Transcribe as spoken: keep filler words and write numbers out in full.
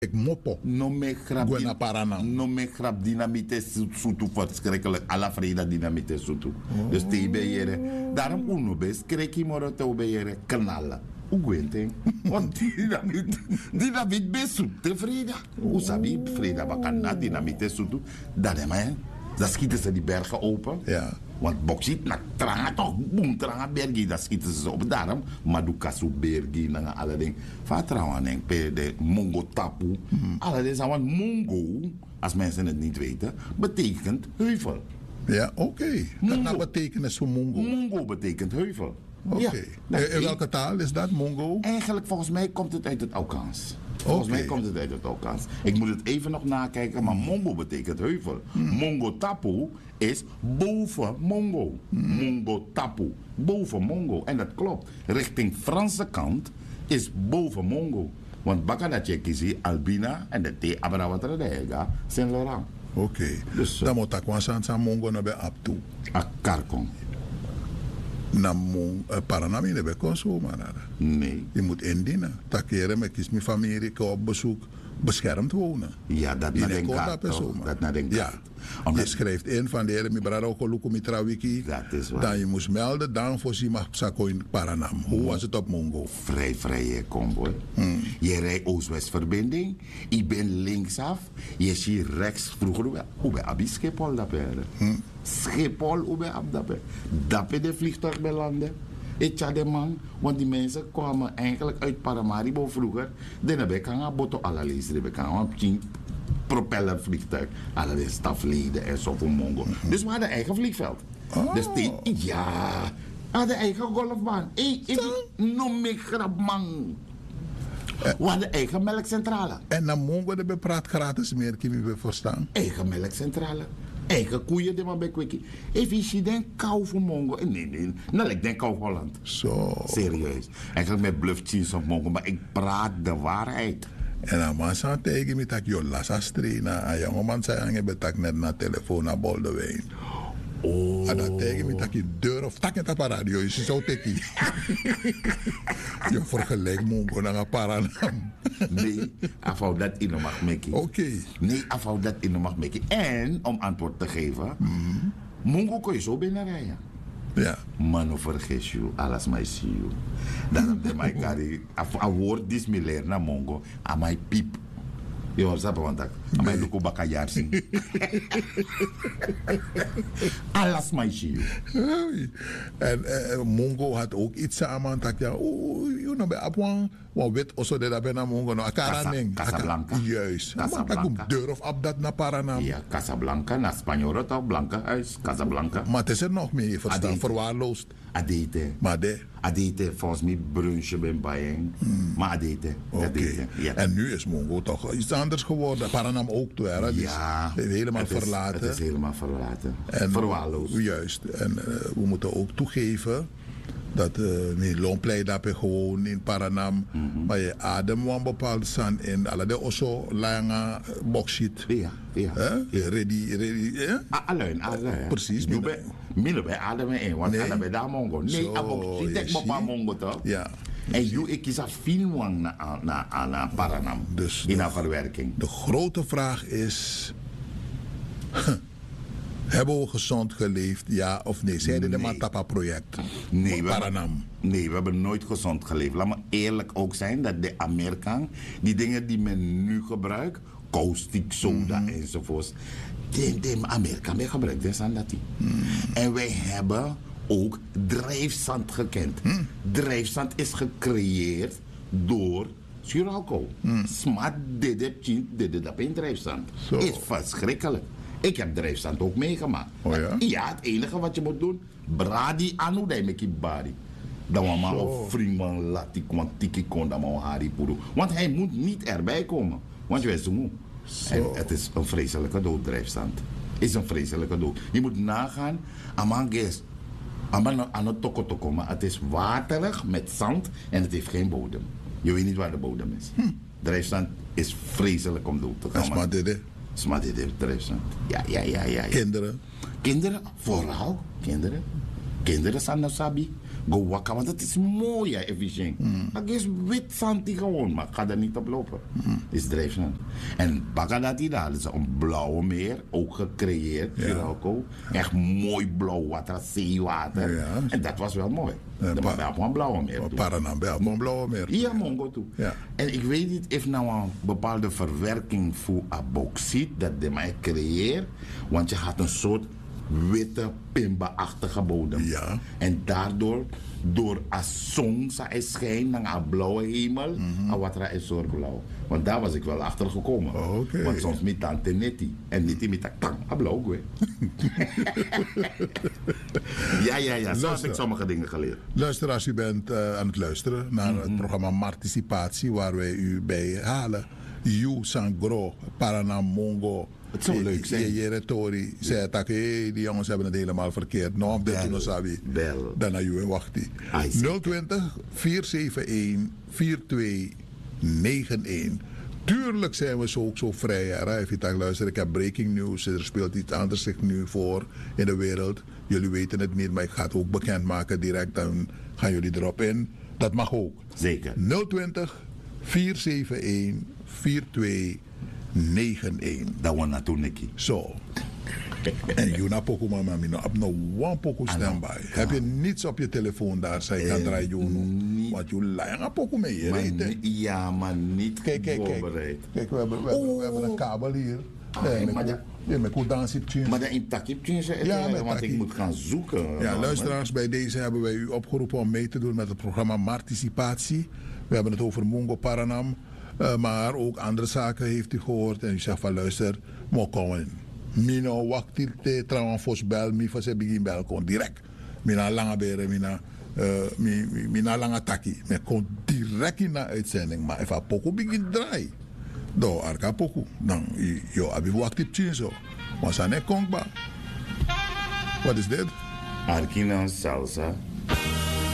Ik moppo. No me grap Gwen din- na Paranam. no me grap dynamite sutu verschrikkelijk. Alla vrede dynamite sutu. Dus te bejere. Daarom uno bes. Kreki moro te bejere. Knallen. Hoe gwente? Want dynamite. Dynamite bes zoet te vrede. Hoe sabi vrede bakanda dynamite sutu. Dat hem hè. Dan schieten ze die bergen open. Ja. Want boksit na tranga toch boom tranga bergi dat schieten ze op daarom maar doe kasu bergi na alle ding va trouwen en pe de mongo tapu alle deze want mongo als mensen het niet weten betekent heuvel. Ja, oké. Okay. Dat Mongo. nou betekenis voor Mongo. Mongo betekent heuvel. Oké. Ja, Okay. nou, In welke taal is dat, Mongo? eigenlijk volgens mij komt het uit het Aukans. Volgens Oké. mij komt het uit het Aukans. Ik moet het even nog nakijken, maar Mongo betekent heuvel. Mongo tapu is boven Mongo. Mongo tapu, boven Mongo. En dat klopt. Richting Franse kant is boven Mongo. Want Bakadache kisi Albina en de T Abrawatra de Hega Saint Laurent. Oké. Okay. Dus, uh, Dan moet ik wel aan Mongo naar bij Abtu. A Karkong. Na Mong, uh, Paranam in de bij zomaar. Nee. Je moet indienen. Takeren met kies mijn familie ik op bezoek beschermd wonen. Ja, dat naar den kaart, toch? Dat naar den kaart. Ja. Omdat- Je schrijft in van de heren, mi brado ko luku mi trawiki. Dat is waar. Dan je moest melden, dan voorzien mag Sako in Paranam. Hoe was het op Mongo? Vrij, vrije combo. Je rijdt Oost-West-verbinding. Ik ben linksaf. Je ziet rechts. Vroeger, hoe bij Abi Schiphol dat bij. Schiphol, hoe bij Ab dat bij. Dat bij de vliegtuig bij landen. Ik had de man, want die mensen kwamen eigenlijk uit Paramaribo vroeger. Dan heb ik een boto alle lezen. Ik kan een propellervliegtuig. Alle stafleden en zo voor Mongo. Dus we hadden eigen vliegveld. Oh. Dus die, ja, we hadden eigen golfbaan. Hey, ik noem me grap man. We hadden eigen melkcentrale. En na Mongo de bepraat gratis meer, kimi we verstaan. Eigen melkcentrale. Eigen koeien, die maar bij kwikkie. Even je denkt kou voor Mongo. Nee, nee. Nou, ik denk kou Holland. Zo. Serieus. Eigenlijk met bluff cheese of Mongo, maar ik praat de waarheid. En dan man zei tegen me dat je last astrina. En jonge man zei aan betak net naar telefoon naar Boldewijn. Oh. En dan tegen me dat je deur of tak het op radio is zo tekkie. Je vergelijkt Mongo naar een Paranam. Nee, afval dat in mag maken. Oké. Nee, afval dat in mag maken. En om antwoord te geven, mm-hmm. Mongo kun je zo binnenrijden. Ja. Mano vergis je, alles mij zie je. Daarom de mij kari, een woord dis me leer na Mongo, aan mij piep. Je hoort dat, want ik, aan mij luko bakajar zien. Alles mij zie je. En uh, Mongo had ook iets samen. Dat ja, oeh, je nou bij Apuan, wat wit of zo dat daar bij na Mongo, nou, Akaraning. Casablanca. Juist. Casablanca. Maar dat deur of ab dat naar Paranam. Ja, Casablanca, naar Spanjoren toch, Blanca huis, Casablanca. Maar het is er nog meer, verstaan, Adete. verwaarloosd. Adete. Maar de. Adete, volgens mij brunchen ben bijeen. Hmm. Maar Adete. Oké. Okay. Ja. En nu is Mongo toch iets anders geworden. Paranam ook toe, hè? Ja. Is helemaal het is, verlaten. Het is helemaal verlaten. En, verwaarloosd. Juist. En uh, we moeten ook toegeven dat uh, loonpleit dat je gewoon in Paranam, mm-hmm. maar je adem wel bepaald staan in alle de osso lange boxit. Ja, ja. Huh? Ja. Ready, ready. Eh? Alleen, alleen. Precies. Minder bij ademen in, want ademen bij daar mongo. Nee, abok, ik denk maar mongo toch? Ja. En je, ik kies een film na na na Paranam. Dus in de, een verwerking. De grote vraag is. Hebben we gezond geleefd, ja of nee? Zeiden nee. de Matapa-project? Nee, Paranam. We, nee, we hebben nooit gezond geleefd. Laat me eerlijk ook zijn dat de Amerikaan, die dingen die men nu gebruikt, caustic soda mm-hmm. enzovoort, die, die Amerikaan mee gebruikt, dat zijn dat die. Mm. En wij hebben ook drijfzand gekend. Mm. Drijfzand is gecreëerd door Suralco. Mm. Smart dit dit dat in drijfzand. So. Is verschrikkelijk. Ik heb drijfzand ook meegemaakt. Oh ja? Ja, het enige wat je moet doen, bradi anu dai meki bari. Dan we maar een vriend van lati kwantiki kon dan maar hari puru. Want hij moet niet erbij komen. Want je weet zo moe. En het is een vreselijke dood, drijfzand. Het is een vreselijke dood. Je moet nagaan, amanges, aan het toko toko, maar het is waterig met zand en het heeft geen bodem. Je weet niet waar de bodem is. Hm. Drijfzand is vreselijk om dood te gaan. Dat is maar dit, hè? Smaak dit drijfzand. Ja, ja, ja, ja, ja. Kinderen? Kinderen, vooral kinderen. Kinderen zijn nou sabi. Go wakker, want het is mooi, hè, efficiënt. Dat is wit zand die gewoon, maar ik ga er niet op lopen. Is drijfzand. En Bagadati daar, dat is een blauwe meer, ook gecreëerd, Viralco. Echt mooi blauw water, zeewater. Ja. En dat was wel mooi. Ja, Dat pa- was wel een blauwe meer. toen. Paranam, ja, een blauwe meer. Ja, mongo toe. Ja. En ik weet niet of nou een bepaalde verwerking voor een bauxiet dat de mij creëert. Want je gaat een soort witte, pimba-achtige bodem. Ja. En daardoor, door een zon, zij schijnt naar een blauwe hemel, en wat er is blauw. Want daar was ik wel achter gekomen. Oh, oké. Want soms met tante netti. En netti met een tang, een blauw. Hoor. ja, ja, ja. Zo heb Luister. ik sommige dingen geleerd. Luister, als u bent eh, aan het luisteren naar het programma Participatie, waar wij u bij halen. You Sangro, Paranam Mongo. Het zou leuk zijn. Je, je retori. Zei dat hey, die jongens hebben het helemaal verkeerd. Nou, op dit Bel. moment sabi. Bel. Dan naar u wacht die. I see. nul twintig, vier zeven een, vier twee negen een. Tuurlijk zijn we zo ook zo vrij. Hè? Als je daar luistert, ik heb breaking news. Er speelt iets anders zich nu voor in de wereld. Jullie weten het niet, maar ik ga het ook bekendmaken direct. Dan gaan jullie erop in. Dat mag ook. Zeker. nul twintig, vier zeven een, vier twee negen een. Dat was naartoe, Nicky. Zo. En je na poco mama mi no op no one poco standby. Heb je niets op je telefoon daar, zij kan Eh, draaien. niet. Want je lijn een poco mee. Je Maar weet, hè? ni- ja, maar niet Kijk, kijk, kijk. voorbereid. Kijk, we hebben, we hebben, we hebben een kabel hier. Ah, Ja, maar met dat- ja, met goed dansje. Maar dat in takje is het, Ja, eh, met want takkie. ik moet gaan zoeken. Ja, Nou, luisteraars, bij deze hebben wij u opgeroepen om mee te doen met het programma Participatie. We hebben het over Mongo Paranam, uh, maar ook andere zaken heeft u gehoord. En u zegt van luister, mo komen. Mino wakti te trouwens fos bel, mi fos begin bel kon direct. Mina lange beren, mina, uh, mi, mi- mina lange taki. Me kon direct in de uitzending, maar even poko begin draai. Do arka poko. Dan, i- yo, abi wakti chinzo. Maar zijn konkba. Wat is dit? Arkina salsa.